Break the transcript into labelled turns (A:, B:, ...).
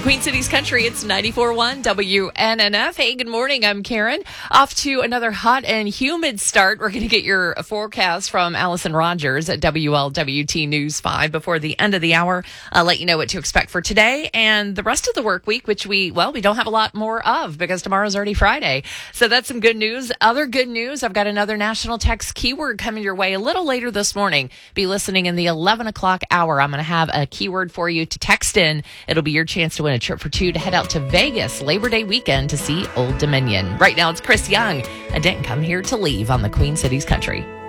A: Queen City's Country, it's 94.1 WNNF. Hey, good morning. I'm Karen. Off to another hot and humid start. We're going to get your forecast from Allison Rogers at WLWT News 5 before the end of the hour. I'll let you know what to expect for today and the rest of the work week, which we don't have a lot more of because tomorrow's already Friday. So that's some good news. Other good news, I've got another national text keyword coming your way a little later this morning. Be listening in the 11 o'clock hour. I'm going to have a keyword for you to text in. It'll be your chance to win a trip for two to head out to Vegas Labor Day weekend to see Old Dominion. Right now, it's Chris Young. I didn't come here to leave on the Queen City's Country.